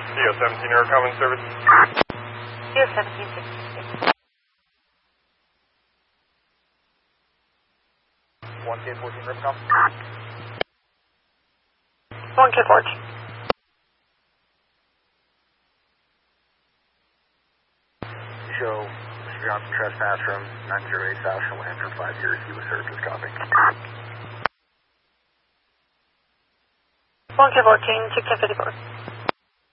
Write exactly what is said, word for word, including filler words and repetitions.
C O seventeen Air Common Service. C O seventeen sixty-six. one K fourteen Ripcom. one K fourteen. Show Mister Johnson trespass from nine zero eight South Chelan for five years. He was served as copy. one K fourteen, six ten fifty-four.